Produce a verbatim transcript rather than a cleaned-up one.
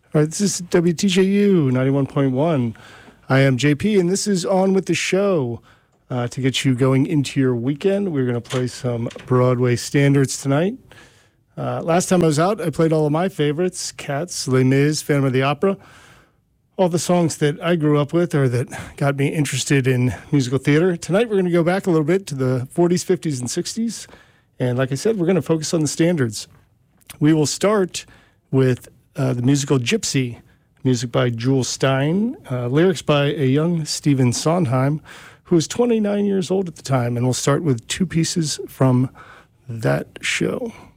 All right, this is W T J U ninety-one point one. I am J P, and this is On With the Show. Uh, to get you going into your weekend, we're going to play some Broadway standards tonight. Uh, last time I was out, I played all of my favorites: Cats, Les Mis, Phantom of the Opera. All the songs that I grew up with or that got me interested in musical theater. Tonight, we're going to go back a little bit to the forties, fifties, and sixties. And like I said, we're going to focus on the standards. We will start with uh, the musical Gypsy, music by Jules Stein, uh, lyrics by a young Stephen Sondheim, who was twenty-nine years old at the time. And we'll start with two pieces from that show.